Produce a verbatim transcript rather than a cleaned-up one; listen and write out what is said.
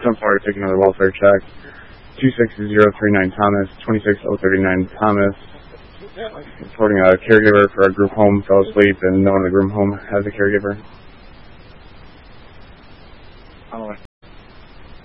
ten four, take another welfare check. two six zero three nine Thomas, twenty-six oh thirty-nine Thomas. Reporting a caregiver for a group home fell asleep and no one in the group home has a caregiver. On the way.